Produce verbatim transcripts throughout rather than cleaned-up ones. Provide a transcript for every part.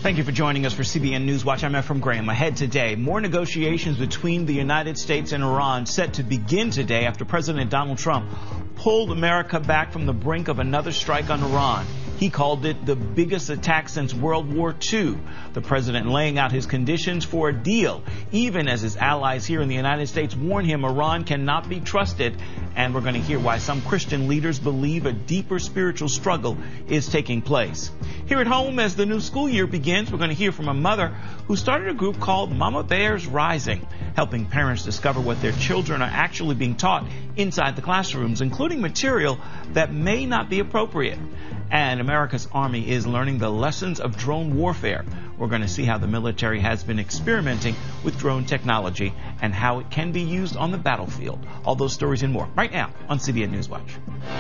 Thank you for joining us for C B N News Watch. I'm Ephraim Graham. Ahead today, more negotiations between the United States and Iran set to begin today after President Donald Trump pulled America back from the brink of another strike on Iran. He called it the biggest attack since World War Two. The president laying out his conditions for a deal, even as his allies here in the United States warn him Iran cannot be trusted. And we're going to hear why some Christian leaders believe a deeper spiritual struggle is taking place. Here at home, as the new school year begins, we're going to hear from a mother who started a group called Mama Bears Rising, helping parents discover what their children are actually being taught inside the classrooms, including material that may not be appropriate. And America's Army is learning the lessons of drone warfare. We're going to see how the military has been experimenting with drone technology and how it can be used on the battlefield. All those stories and more right now on C B N News Watch.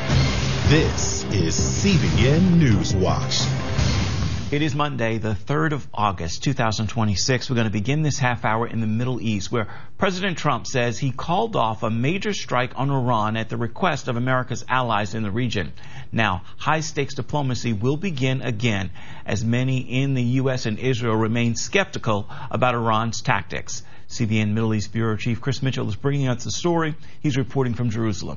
This is C B N News Watch. It is Monday, the third of August, two thousand twenty-six. We're going to begin this half hour in the Middle East, where President Trump says he called off a major strike on Iran at the request of America's allies in the region. Now, high-stakes diplomacy will begin again, as many in the U S and Israel remain skeptical about Iran's tactics. C B N Middle East Bureau Chief Chris Mitchell is bringing us the story. He's reporting from Jerusalem.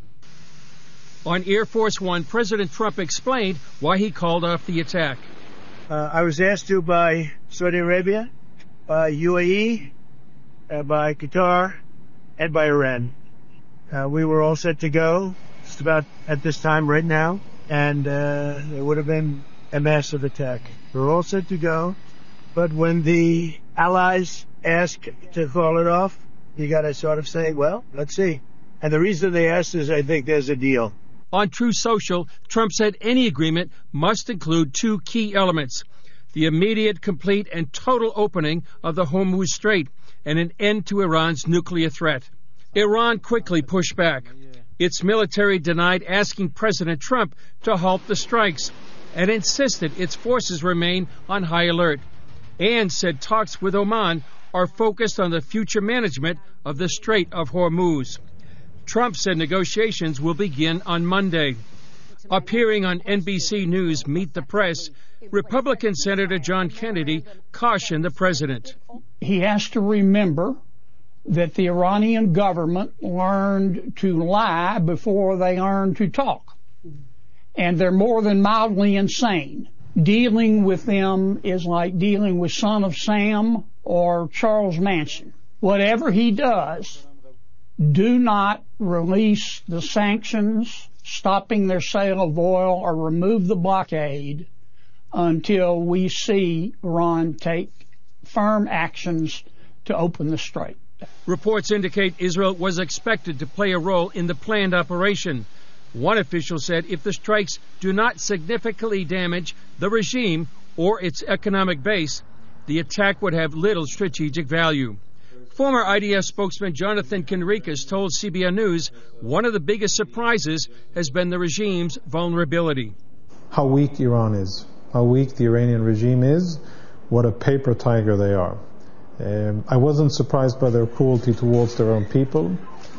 On Air Force One, President Trump explained why he called off the attack. Uh, I was asked to by Saudi Arabia, by U A E, uh, by Qatar, and by Iran. Uh, we were all set to go just about at this time right now, and uh, it would have been a massive attack. We were all set to go, but when the allies ask to call it off, you got to sort of say, well, let's see. And the reason they asked is I think there's a deal. On Truth Social, Trump said any agreement must include two key elements: the immediate, complete, and total opening of the Hormuz Strait and an end to Iran's nuclear threat. Iran quickly pushed back. Its military denied asking President Trump to halt the strikes and insisted its forces remain on high alert, and said talks with Oman are focused on the future management of the Strait of Hormuz. Trump said negotiations will begin on Monday. Appearing on N B C News Meet the Press, Republican Senator John Kennedy cautioned the president. He has to remember that the Iranian government learned to lie before they learned to talk. And they're more than mildly insane. Dealing with them is like dealing with Son of Sam or Charles Manson. Whatever he does, do not release the sanctions, stopping their sale of oil, or remove the blockade until we see Iran take firm actions to open the strait. Reports indicate Israel was expected to play a role in the planned operation. One official said if the strikes do not significantly damage the regime or its economic base, the attack would have little strategic value. Former I D F spokesman Jonathan Conricus told C B N News one of the biggest surprises has been the regime's vulnerability. How weak Iran is, how weak the Iranian regime is, what a paper tiger they are. Um, I wasn't surprised by their cruelty towards their own people,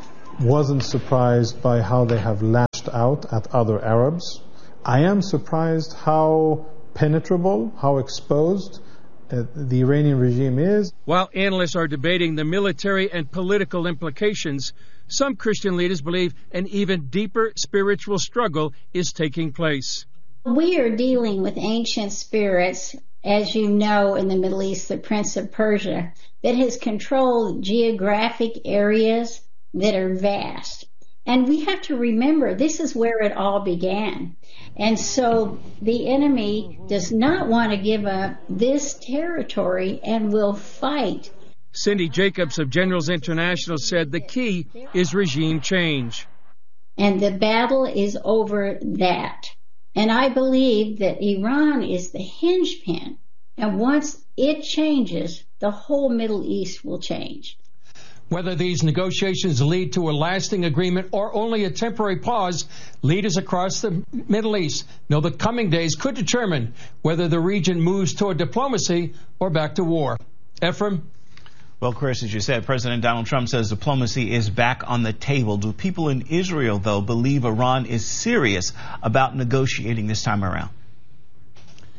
wasn't surprised by how they have lashed out at other Arabs. I am surprised how penetrable, how exposed Uh, the Iranian regime is. While analysts are debating the military and political implications, some Christian leaders believe an even deeper spiritual struggle is taking place. We are dealing with ancient spirits, as you know, in the Middle East, the Prince of Persia, that has controlled geographic areas that are vast. And we have to remember, this is where it all began. And so the enemy does not want to give up this territory and will fight. Cindy Jacobs of Generals International said the key is regime change. And the battle is over that. And I believe that Iran is the hinge pin. And once it changes, the whole Middle East will change. Whether these negotiations lead to a lasting agreement or only a temporary pause, leaders across the Middle East know the coming days could determine whether the region moves toward diplomacy or back to war. Ephraim? Well, Chris, as you said, President Donald Trump says diplomacy is back on the table. Do people in Israel, though, believe Iran is serious about negotiating this time around?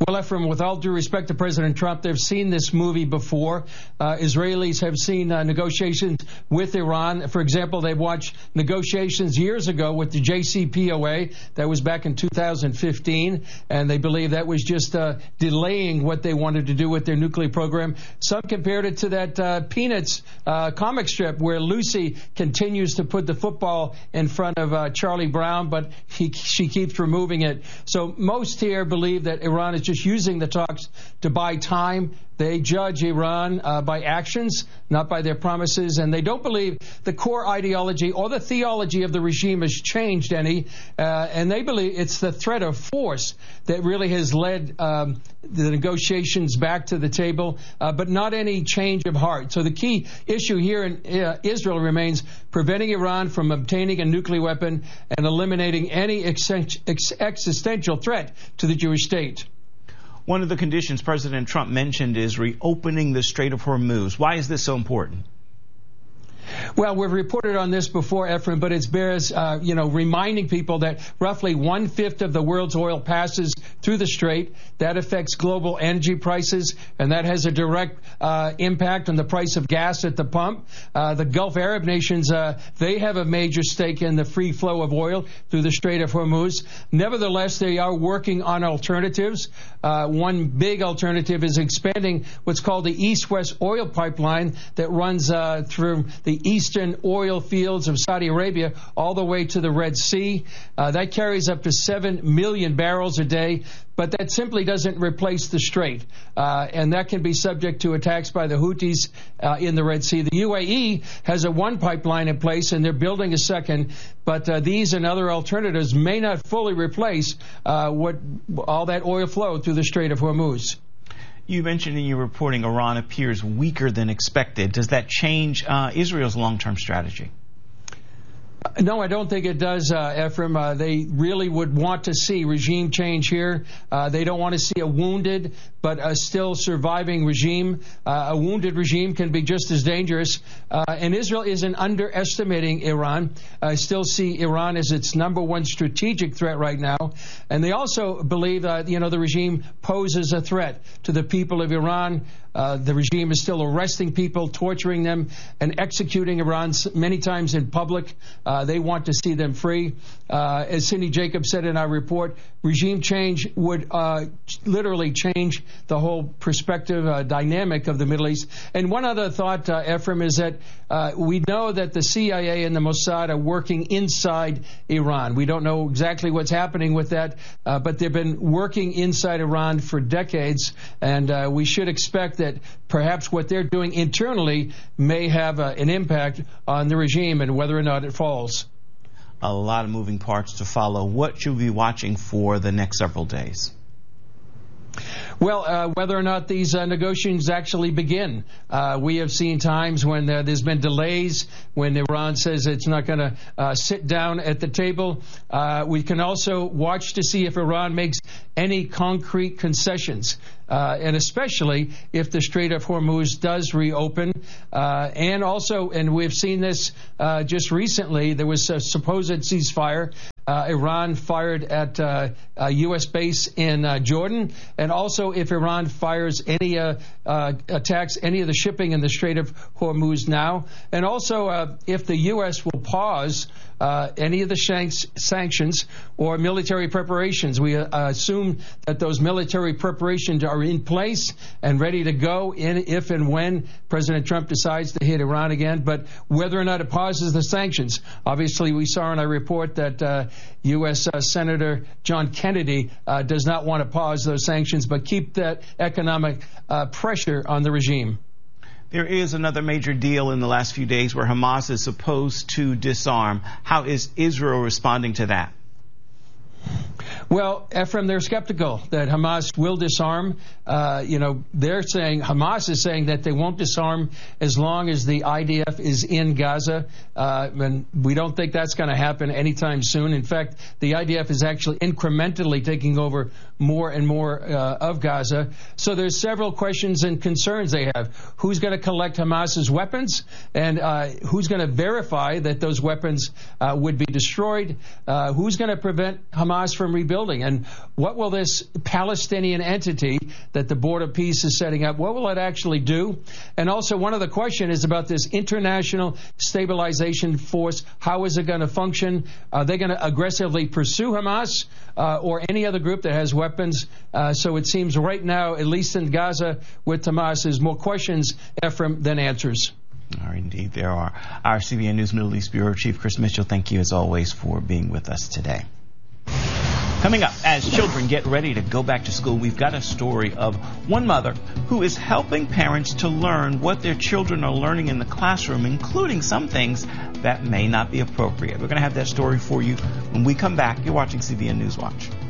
Well, Ephraim, with all due respect to President Trump, they've seen this movie before. Uh, Israelis have seen uh, negotiations with Iran. For example, they watched negotiations years ago with the J C P O A. That was back in two thousand fifteen, and they believe that was just uh, delaying what they wanted to do with their nuclear program. Some compared it to that uh, Peanuts uh, comic strip where Lucy continues to put the football in front of uh, Charlie Brown, but he, she keeps removing it. So most here believe that Iran is just using the talks to buy time. They judge Iran uh, by actions, not by their promises, and they don't believe the core ideology or the theology of the regime has changed any, uh, and they believe it's the threat of force that really has led um, the negotiations back to the table, uh, but not any change of heart. So the key issue here in uh, Israel remains preventing Iran from obtaining a nuclear weapon and eliminating any ex- ex- existential threat to the Jewish state. One of the conditions President Trump mentioned is reopening the Strait of Hormuz. Why is this so important? Well, we've reported on this before, Ephraim, but it bears, uh, you know, reminding people that roughly one-fifth of the world's oil passes through the strait. That affects global energy prices, and that has a direct uh, impact on the price of gas at the pump. Uh, the Gulf Arab nations, uh, they have a major stake in the free flow of oil through the Strait of Hormuz. Nevertheless, they are working on alternatives. Uh, one big alternative is expanding what's called the East-West oil pipeline that runs uh, through the eastern oil fields of Saudi Arabia all the way to the Red Sea. Uh, that carries up to seven million barrels a day, but that simply doesn't replace the strait. Uh, and that can be subject to attacks by the Houthis uh, in the Red Sea. The U A E has a one pipeline in place, and they're building a second. But uh, these and other alternatives may not fully replace uh, what all that oil flow through the Strait of Hormuz. You mentioned in your reporting Iran appears weaker than expected. Does that change uh, Israel's long-term strategy? No, I don't think it does, uh, Ephraim. Uh, they really would want to see regime change here. Uh, they don't want to see a wounded but a still surviving regime. Uh, a wounded regime can be just as dangerous. Uh, and Israel isn't underestimating Iran. I still see Iran as its number one strategic threat right now. And they also believe that, you know, the regime poses a threat to the people of Iran. Uh, the regime is still arresting people, torturing them, and executing Iran many times in public. Uh, they want to see them free. Uh, as Cindy Jacobs said in our report, regime change would uh, literally change the whole perspective, uh, dynamic of the Middle East. And one other thought, uh, Ephraim, is that uh, we know that the C I A and the Mossad are working inside Iran. We don't know exactly what's happening with that, uh, but they've been working inside Iran for decades, and uh, we should expect that perhaps what they're doing internally may have uh, an impact on the regime and whether or not it falls. A lot of moving parts to follow. What should we be watching for the next several days? Well, uh, whether or not these uh, negotiations actually begin. Uh, we have seen times when uh, there's been delays, when Iran says it's not going to uh, sit down at the table. Uh, we can also watch to see if Iran makes any concrete concessions, uh, and especially if the Strait of Hormuz does reopen. Uh, and also, and we've seen this uh, just recently, there was a supposed ceasefire. Uh, Iran fired at uh, a U S base in uh, Jordan, and also if Iran fires any uh, uh, attacks any of the shipping in the Strait of Hormuz now, and also uh, if the U S will pause uh, any of the shanks, sanctions or military preparations. We uh, assume that those military preparations are in place and ready to go in if and when President Trump decides to hit Iran again. But whether or not it pauses the sanctions, obviously we saw in our report that uh, U S Uh, Senator John Kennedy uh, does not want to pause those sanctions, but keep that economic uh, pressure on the regime. There is another major deal in the last few days where Hamas is supposed to disarm. How is Israel responding to that? Well, Ephraim, they're skeptical that Hamas will disarm. Uh, you know, they're saying, Hamas is saying that they won't disarm as long as the I D F is in Gaza. Uh, and we don't think that's going to happen anytime soon. In fact, the I D F is actually incrementally taking over more and more uh, of Gaza. So there's several questions and concerns they have. Who's going to collect Hamas's weapons? And uh, who's going to verify that those weapons uh, would be destroyed? Uh, who's going to prevent Hamas Hamas from rebuilding? And what will this Palestinian entity that the Board of Peace is setting up, what will it actually do? And also, one of the questions is about this international stabilization force. How is it going to function? Are they going to aggressively pursue Hamas uh, or any other group that has weapons? Uh, so it seems right now, at least in Gaza with Hamas, there's more questions, Ephraim, than answers. All right, indeed there are. Our C B N News Middle East Bureau Chief Chris Mitchell, thank you as always for being with us today. Coming up, as children get ready to go back to school, we've got a story of one mother who is helping parents to learn what their children are learning in the classroom, including some things that may not be appropriate. We're going to have that story for you when we come back. You're watching C B N News Watch.